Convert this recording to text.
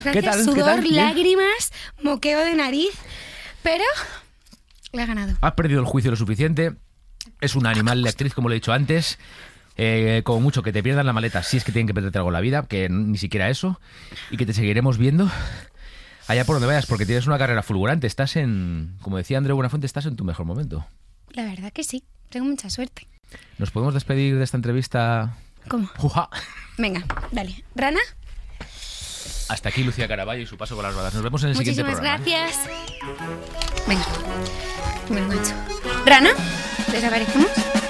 Gracias, ¿Qué tal? sudor, ¿Qué tal? ¿Bien? lágrimas, moqueo de nariz, pero le ha ganado. Has perdido el juicio lo suficiente. Es una animal de actriz, como lo he dicho antes. Como mucho que te pierdan la maleta, si es que tienen que perderte algo en la vida, que ni siquiera eso. Y que te seguiremos viendo allá por donde vayas, porque tienes una carrera fulgurante. Estás en, como decía Andreu Buenafuente, estás en tu mejor momento. La verdad que sí, tengo mucha suerte. ¿Nos podemos despedir de esta entrevista? ¿Cómo? ¡Juja! Venga, dale. ¿Rana? Hasta aquí Lucía Caraballo y su paso con las rodas. Nos vemos en el siguiente Muchísimas programa. gracias. Venga, me lo he hecho. ¿Rana? ¿Desaparecemos?